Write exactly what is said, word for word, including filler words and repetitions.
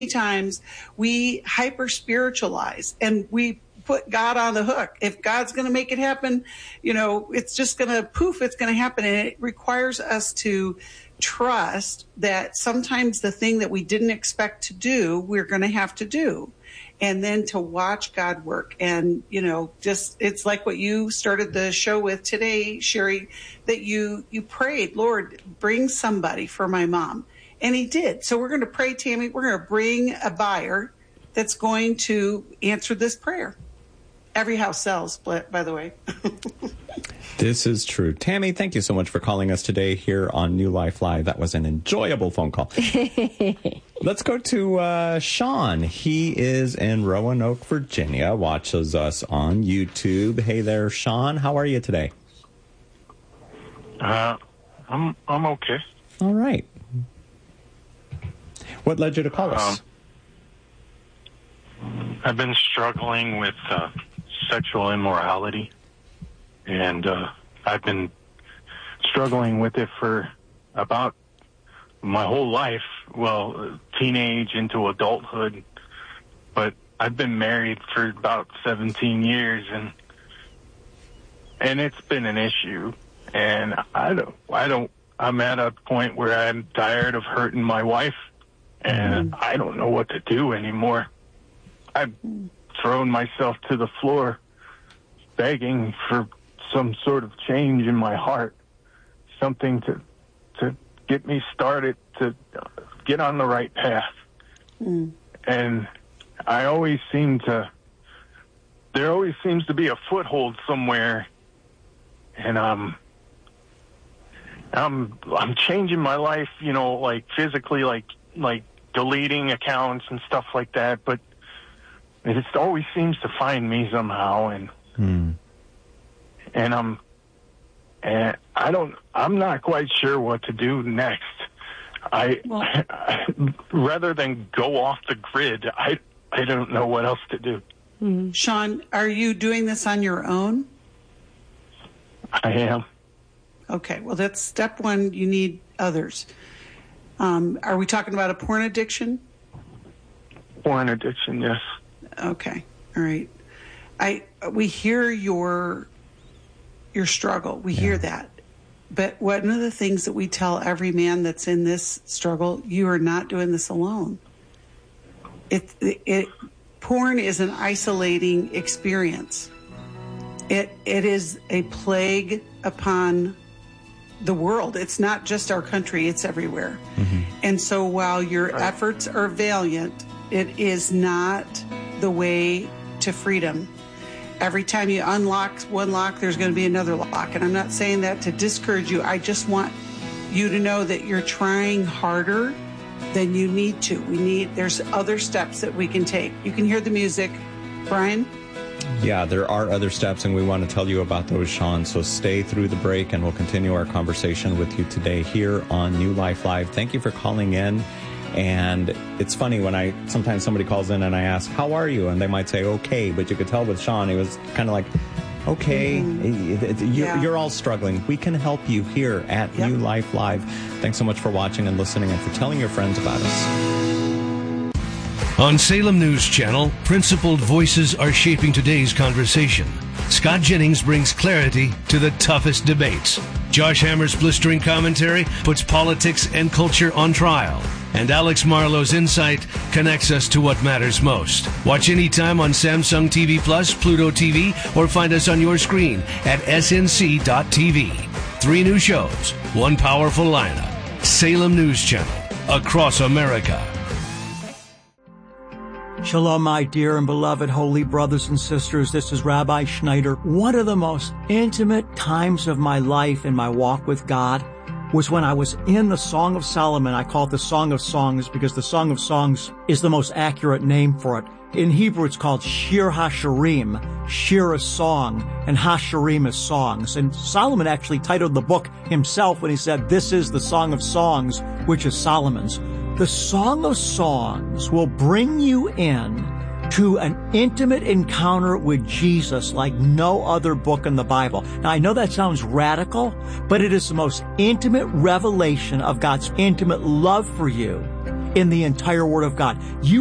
times we hyper spiritualize and we put God on the hook. If God's going to make it happen, you know, it's just going to poof, it's going to happen. And it requires us to trust that sometimes the thing that we didn't expect to do, we're going to have to do. And then to watch God work. And, you know, just, it's like what you started the show with today, Sherry, that you, you prayed, Lord, bring somebody for my mom. And he did. So we're going to pray, Tammy. We're going to bring a buyer that's going to answer this prayer. Every house sells, by the way. This is true. Tammy, thank you so much for calling us today here on New Life Live. That was an enjoyable phone call. Let's go to uh, Sean. He is in Roanoke, Virginia, watches us on YouTube. Hey there, Sean. How are you today? Uh, I'm I'm okay. All right. What led you to call us? Um, I've been struggling with uh, sexual immorality, and uh, I've been struggling with it for about my whole life, well, teenage into adulthood, but I've been married for about seventeen years, and and it's been an issue, and I don't, I don't, I'm at a point where I'm tired of hurting my wife, and I don't know what to do anymore. I've thrown myself to the floor begging for some sort of change in my heart, something to to get me started, to get on the right path. Mm. And I always seem to, there always seems to be a foothold somewhere, and um, I'm I'm changing my life, you know, like physically, like like deleting accounts and stuff like that, but it always seems to find me somehow, and mm. and I'm and I don't I'm not quite sure what to do next. I, well, I rather than go off the grid, I I don't know what else to do. Mm-hmm. Sean, are you doing this on your own? I am. Okay, well, that's step one. You need others. Um, are we talking about a porn addiction? Porn addiction, yes. Okay, all right. I we hear your your struggle. We yeah. hear that. But one of the things that we tell every man that's in this struggle, you are not doing this alone. It, it, it porn is an isolating experience. It it is a plague upon the world. It's not just our country, it's everywhere. Mm-hmm. And so while your efforts are valiant, it is not the way to freedom. Every time you unlock one lock, there's going to be another lock. And I'm not saying that to discourage you. I just want you to know that you're trying harder than you need to. We need, there's other steps that we can take. You can hear the music. Brian? Yeah, there are other steps, and we want to tell you about those, Sean. So stay through the break, and we'll continue our conversation with you today here on New Life Live. Thank you for calling in. And it's funny when I sometimes somebody calls in and I ask, how are you? And they might say, okay. But you could tell with Sean, he was kind of like, okay, mm-hmm. you're, yeah. you're all struggling. We can help you here at yep. New Life Live. Thanks so much for watching and listening and for telling your friends about us. On Salem News Channel, principled voices are shaping today's conversation. Scott Jennings brings clarity to the toughest debates. Josh Hammer's blistering commentary puts politics and culture on trial. And Alex Marlowe's insight connects us to what matters most. Watch anytime on Samsung T V Plus, Pluto T V, or find us on your screen at S N C dot T V. Three new shows, one powerful lineup. Salem News Channel, across America. Shalom, my dear and beloved holy brothers and sisters. This is Rabbi Schneider. One of the most intimate times of my life in my walk with God was when I was in the Song of Solomon. I call it the Song of Songs because the Song of Songs is the most accurate name for it. In Hebrew, it's called Shir HaShirim. Shir is song, and HaShirim is songs. And Solomon actually titled the book himself when he said, this is the Song of Songs, which is Solomon's. The Song of Songs will bring you in to an intimate encounter with Jesus like no other book in the Bible. Now, I know that sounds radical, but it is the most intimate revelation of God's intimate love for you. in the entire Word of God. You